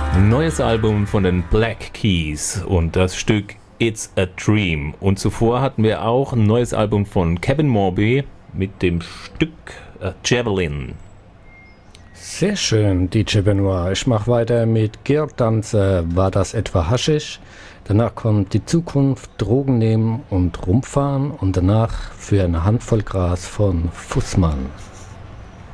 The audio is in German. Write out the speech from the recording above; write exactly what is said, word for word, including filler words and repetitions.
Neues Album von den Black Keys und das Stück It's a Dream. Und zuvor hatten wir auch ein neues Album von Kevin Morby mit dem Stück äh, Javelin. Sehr schön, D J Benoit. Ich mache weiter mit Georg Danzer, War das etwa Haschisch? Danach kommt Die Zukunft, Drogen nehmen und rumfahren und danach Für eine Handvoll Gras von Fußmann.